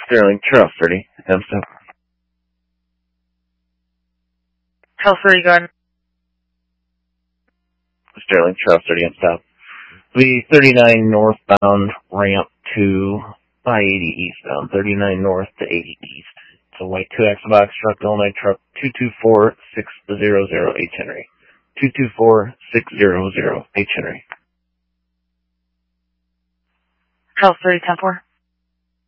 Sterling, Charles 30, M-Stop. Charles 30, go ahead. Sterling, Charles 30, M-Stop. The 39 northbound ramp to I-80 eastbound, 39 north to 80 east. It's a white 2-axle box truck, Illinois truck 224600 H. Henry. 224600 H. Henry. Charles 30, 10-4.